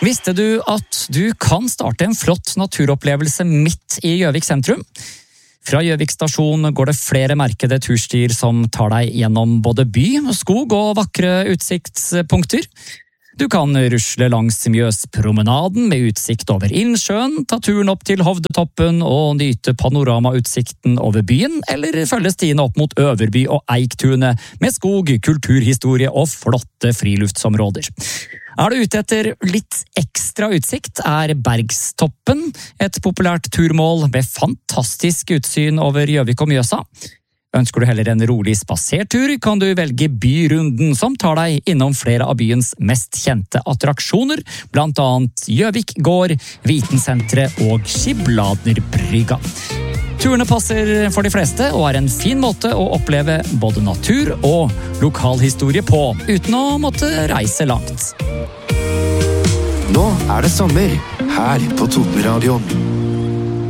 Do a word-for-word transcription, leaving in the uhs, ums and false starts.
Visste du at du kan starte en flott naturopplevelse midt i Gjøvik sentrum? Fra Gjøvik stasjon går det flere merkede turstier som tar deg gjennom både by, skog og vakre utsiktspunkter. Du kan rusle langs Mjøspromenaden med utsikt over innsjøen, ta turen opp til Hovdetoppen og nyte panoramautsikten over byen, eller følge stiene opp mot Øverby og Eiktunet med skog, kulturhistorie og flotte friluftsområder. Er du ute etter litt ekstra utsikt, er Bergstoppen et populært turmål med fantastisk utsyn over Gjøvik og Mjøsa. Ønsker du heller en rolig spasertur, kan du velge Byrunden, som tar deg innom flere av byens mest kjente attraksjoner, blant annet Gjøvik gård, Vitensenteret og Skibladnerbrygga. Turene passer for de fleste og er en fin måte å oppleve både natur og lokalhistorie på, uten å måtte reise langt. Nå er det sommer, her på Totenradioen.